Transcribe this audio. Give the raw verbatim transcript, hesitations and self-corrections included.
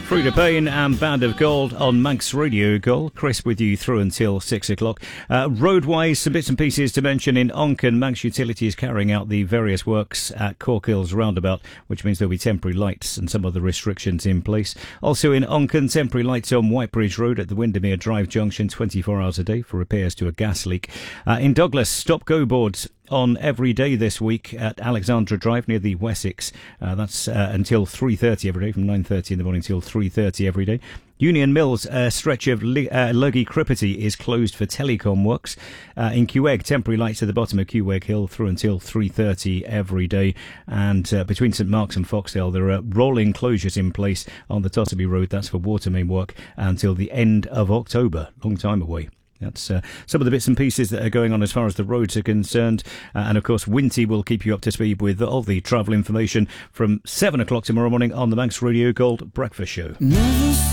Frida Payne and Band of Gold on Manx Radio Gold. Chris with you through until six o'clock. Uh, roadwise, some bits and pieces to mention in Onken. Manx Utilities carrying out the various works at Corkills Roundabout, which means there'll be temporary lights and some other restrictions in place. Also in Onken, temporary lights on Whitebridge Road at the Windermere Drive Junction twenty-four hours a day for repairs to a gas leak. Uh, in Douglas, stop-go boards on every day this week at Alexandra Drive near the Wessex. Uh, that's uh, until three thirty every day, from nine thirty in the morning till three thirty every day. Union Mills, a stretch of Li- uh, Luggy Crippety is closed for telecom works. Uh, in Queeg, temporary lights at the bottom of Queeg Hill through until three thirty every day. And uh, between St Mark's and Foxdale, there are rolling closures in place on the Totterby Road. That's for water main work until the end of October. Long time away. That's uh, some of the bits and pieces that are going on as far as the roads are concerned. Uh, and, of course, Winty will keep you up to speed with all the travel information from seven o'clock tomorrow morning on the Manx Radio Gold Breakfast Show. Never